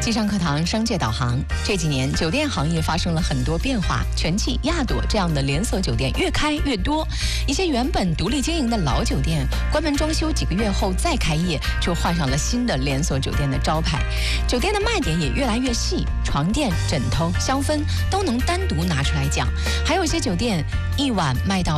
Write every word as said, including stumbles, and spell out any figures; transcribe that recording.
机上课堂商界导航，这几年酒店行业发生了很多变化，全季、亚朵这样的连锁酒店越开越多。一些原本独立经营的老酒店关门装修几个月后再开业，就换上了新的连锁酒店的招牌。酒店的卖点也越来越细，床垫、枕头、香氛都能单独拿出来讲。还有些酒店一晚卖到